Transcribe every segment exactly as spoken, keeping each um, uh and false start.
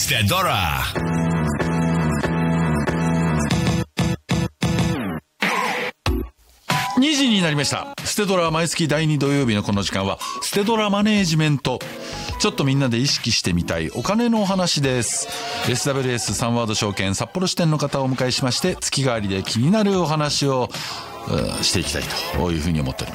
Este Dora. にじになりました。ステドラ毎月だいに土曜日のこの時間はステドラマネージメント。ちょっとみんなで意識してみたいお金のお話です。 エスダブリューエス サンワード証券札幌支店の方をお迎えしまして、月替わりで気になるお話をしていきたいというふうに思っております。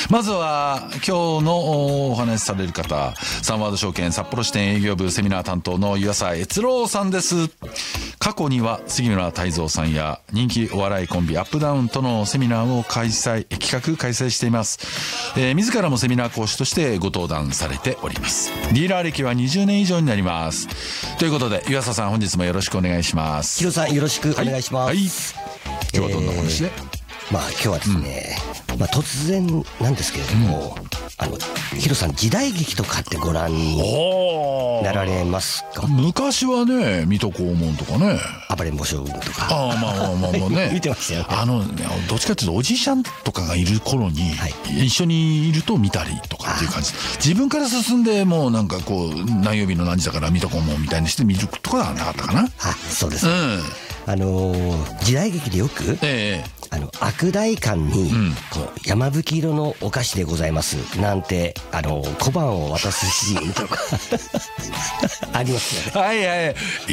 まずは今日のお話しされる方、サンワード証券札幌支店営業部セミナー担当の湯浅悦郎さんです。過去には杉村太蔵さんや人気お笑いコンビアップダウンとのセミナーを開催企画開催しています。えー、自らもセミナー講師としてご登壇されております。ディーラー歴はにじゅうねん以上になります。ということで湯浅さん、本日もよろしくお願いします。 ヒロさん、よろしくお願いします。 はい、はい、今日はどんな話で、 えー、まあ今日はですね、うん、まあ突然なんですけれども、うん、あのヒロさん、時代劇とかってご覧になられますか？ 昔はね、水戸黄門とかね、 暴れん坊将軍とか、 ああ、まあまあまあまあね見てましたよね。 あのどっちかっていうとおじいちゃんとかがいる頃に、はい、一緒にいると見たりとかっていう感じ。自分から進んでもうなんかこう何曜日の何時だから水戸黄門みたいにして見るとかはなかったかな。 あ、そうです、うん、あのー、時代劇でよく、ええ、あの悪代官に、うん、この山吹色のお菓子でございますなんて、あの小判を渡すシーンとかありますよね。 はいはい、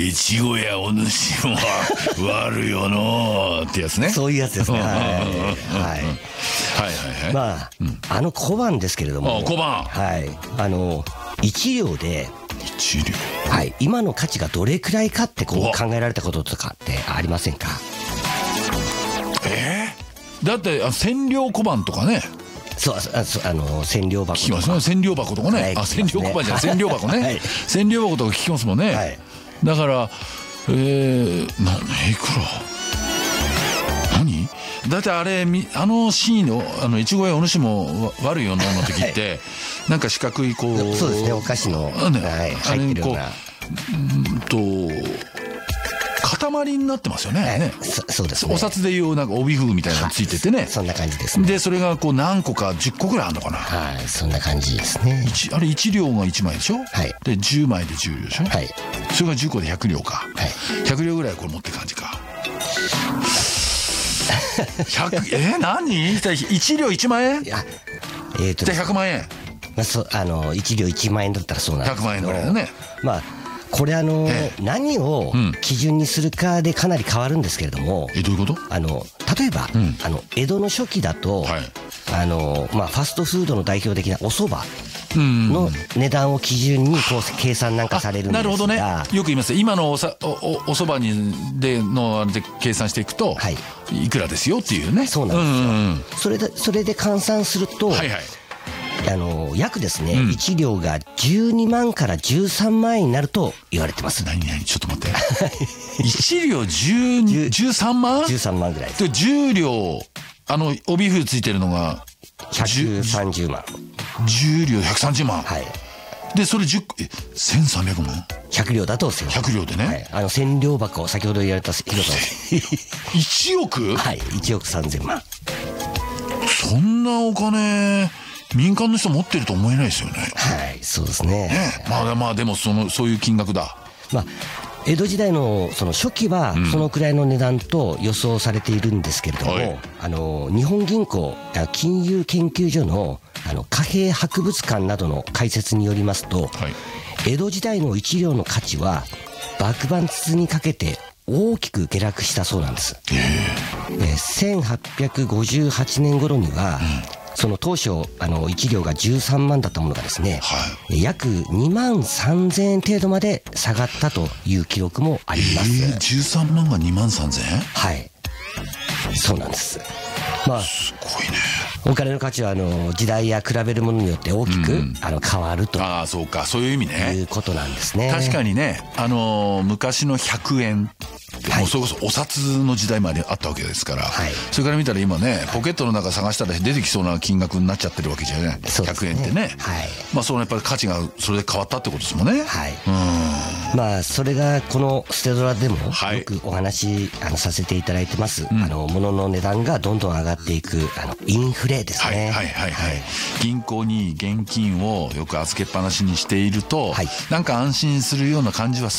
いちごやお主も悪よのってやつね。 そういうやつですね。はいはいはいはい。 まあ、うん、あの小判ですけれども、 あ、小判、 はい、あのいち両でいち両、 はい、今の価値がどれくらいかってこう考えられたこととかってありませんか？ えー、だって千両小判とかね。 そう、あ, そあの千両箱とか聞きますね。千両箱とかね、はい、あ、千両小判じゃない、千両箱ね、はい、千両箱とか聞きますもんね、はい、だからえー、な、いくら、何だってあれ、あのシーンのあのいちごやお主も悪いよのの時って、はい、なんか四角いこう、 そうですね、お菓子の、ね、はい、入ってるような、 うんと塊になってますよね。はい、ね、 そ, そうですね。 お札でいうなんか帯封みたいなのついててね。 そんな感じですね。 でそれがこう何個かじゅっこぐらいあるのかな。 はい、そんな感じですね。 あれいち両がいちまいでしょ。はい。でじゅうまいでじゅう両でしょ。はい。それがじゅっこでひゃく両か。はい。ひゃく両ぐらいこれ持ってる感じか。ひゃくえー、何？いち両いちまん円？いや、えーと、じゃあひゃくまん円。 まあ、そあのいち両いちまん円だったらそうなんですけど。ひゃくまん円ぐらいだね。まあ。これあの何を基準にするかでかなり変わるんですけれども、 え、どういうこと？ あの例えば、うん、あの江戸の初期だと、はい、あのまあファストフードの代表的なお蕎麦の値段を基準にこう計算なんかされるんですが、なるほどね。 よく言います。今のおさおおお蕎麦にでのあれで計算していくと、はい、いくらですよっていうね。 そうなんですよ。うんうん、それでそれで換算すると。はいはい、あの約ですね、うん、いち両がじゅうにまんからじゅうさんまん円になると言われてます。 何何ちょっと待っていち両じゅう、じゅうさんまん ? じゅうさんまんぐらいでじゅう両、あの帯封ついてるのがひゃくさんじゅうまん、 じゅう両ひゃくさんじゅうまん、はい、でそれじゅっえせんさんびゃくまん、 ひゃく両だとひゃく両でね、はい、 あの千両箱、先ほど言われたヒロさんいちおく、 はい、いちおくさんぜんまん。 そんなお金民間の人持ってると思えないですよね。 はい、そうですね。 ね、まあまあでもそのそういう金額だ。 まあ江戸時代のその初期はそのくらいの値段と予想されているんですけれども、うん、はい、あの日本銀行金融研究所のあの貨幣博物館などの解説によりますと、はい、江戸時代のいち両の価値は幕末にかけて大きく下落したそうなんです。えー、せんはっぴゃくごじゅうはちねん頃には、うん、その当初あのいち両がじゅうさんまんだったものがですね、はい、約にまんさんぜんえん程度まで下がったという記録もあります。 えー、じゅうさんまんがにまんさんぜんえん？ はい、そうなんです。まあすごいね。 お金の価値はあの時代や比べるものによって大きく、うん、あの変わると、 ああそうか、そういう意味ね、 いうことなんですね。 確かにね、あのー、昔のひゃくえんもうそれこそお札の時代まであったわけですから、はい、それから見たら今ね、ポケットの中探したら出てきそうな金額になっちゃってるわけじゃない、ね、ひゃくえんってね、はい、まあそのやっぱり価値がそれで変わったってことですもんね。はい、 うん、まあそれがこのステドラでもよくお話あのさせていただいてます、はい、あの物の値段がどんどん上がっていくあのインフレですね。 はいはいはい、はい、銀行に現金をよく預けっぱなしにしていると、はい、なんか安心するような感じは